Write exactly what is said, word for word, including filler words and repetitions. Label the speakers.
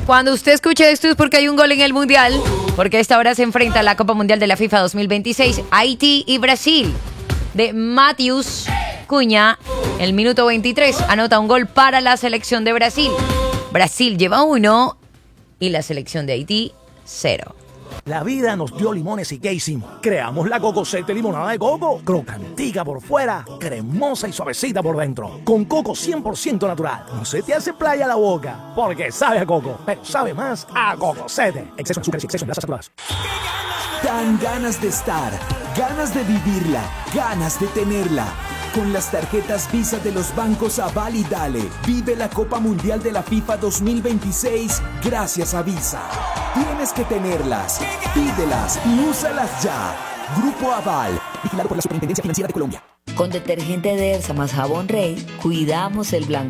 Speaker 1: Cuando usted escuche esto es porque hay un gol en el Mundial, porque a esta hora se enfrenta la Copa Mundial de la FIFA dos mil veintiséis, Haití y Brasil. De Matheus Cunha, el minuto veintitrés, anota un gol para la selección de Brasil. Brasil lleva uno y la selección de Haití cero.
Speaker 2: La vida nos dio limones y ¿qué hicimos? Creamos la Coco Sete limonada de coco, crocantica por fuera, cremosa y suavecita por dentro, con coco cien por ciento natural. No se te hace playa la boca, porque sabe a coco, pero sabe más a Coco Sete. Exceso de azúcar y exceso de grasas saturadas.
Speaker 3: Dan ganas de estar, ganas de vivirla, ganas de tenerla. Con las tarjetas Visa de los bancos Aval y Dale, vive la Copa Mundial de la FIFA dos mil veintiséis gracias a Visa. Tienes que tenerlas, pídelas y úsalas ya. Grupo Aval, vigilado por la Superintendencia Financiera de Colombia.
Speaker 4: Con detergente Dersa más jabón Rey, cuidamos el blanco.